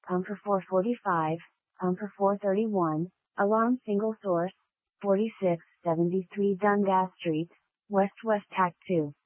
Pumper 445, Pumper 431, Alarm Single Source, 4673 Dundas Street, West West Tact 2.